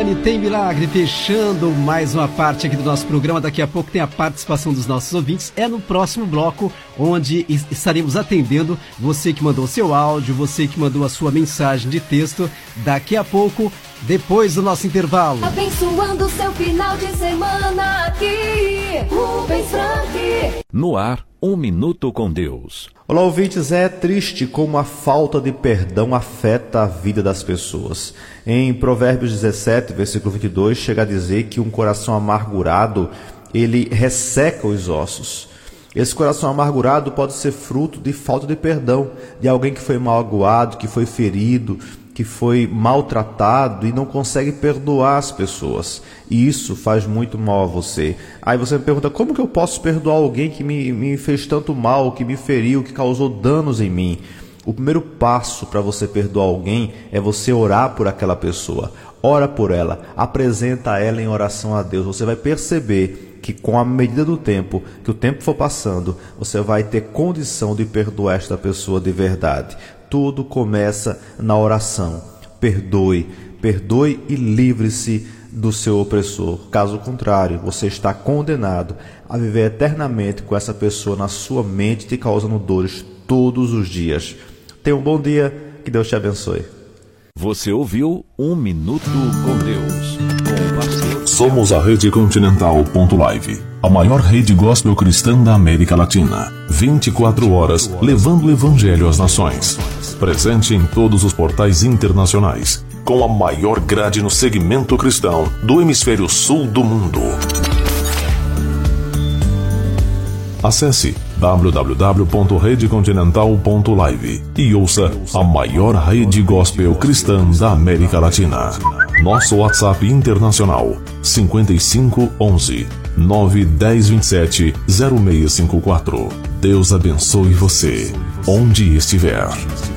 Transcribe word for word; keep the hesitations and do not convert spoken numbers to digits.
Tem milagre, fechando mais uma parte aqui do nosso programa. Daqui a pouco tem a participação dos nossos ouvintes. É no próximo bloco, onde estaremos atendendo você que mandou seu áudio, você que mandou a sua mensagem de texto. Daqui a pouco, depois do nosso intervalo. Abençoando seu final de semana aqui, Rubens Frank. No ar, um minuto com Deus. Olá, ouvintes. É triste como a falta de perdão afeta a vida das pessoas. Em Provérbios dezessete, versículo vinte e dois, chega a dizer que um coração amargurado, ele resseca os ossos. Esse coração amargurado pode ser fruto de falta de perdão, de alguém que foi magoado, que foi ferido, que foi maltratado e não consegue perdoar as pessoas. E isso faz muito mal a você. Aí você me pergunta, como que eu posso perdoar alguém que me, me fez tanto mal, que me feriu, que causou danos em mim? O primeiro passo para você perdoar alguém é você orar por aquela pessoa. Ora por ela, apresenta ela em oração a Deus. Você vai perceber que com a medida do tempo, que o tempo for passando, você vai ter condição de perdoar esta pessoa de verdade. Tudo começa na oração. Perdoe, perdoe e livre-se do seu opressor. Caso contrário, você está condenado a viver eternamente com essa pessoa na sua mente, te causando dores todos os dias. Tenha um bom dia, que Deus te abençoe. Você ouviu Um Minuto com Deus. Com o pastor... Somos a Rede Continental ponto live, a maior rede gospel cristã da América Latina. vinte e quatro horas, levando o evangelho às nações. Presente em todos os portais internacionais, com a maior grade no segmento cristão do hemisfério sul do mundo. Acesse w w w ponto rede continental ponto live e ouça a maior rede gospel cristã da América Latina. Nosso WhatsApp internacional cinco cinco um um nove um zero dois sete zero seis cinco quatro. Deus abençoe você, onde estiver.